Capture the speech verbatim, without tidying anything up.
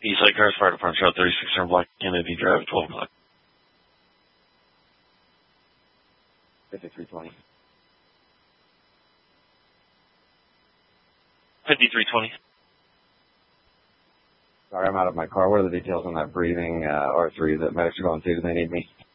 Eastside Cars Fire Department, Shot thirty-six hundred Block Kennedy Drive, twelve o'clock. fifty-three twenty. fifty-three twenty. Sorry, I'm out of my car. What are the details on that breathing uh, R three that medics are going to? Do they need me?